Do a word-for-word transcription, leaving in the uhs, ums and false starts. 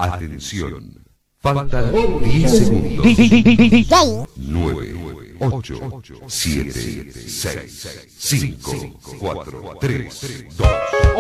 Atención. Faltan diez segundos. nueve, ocho, siete, seis, cinco, cuatro, tres, dos.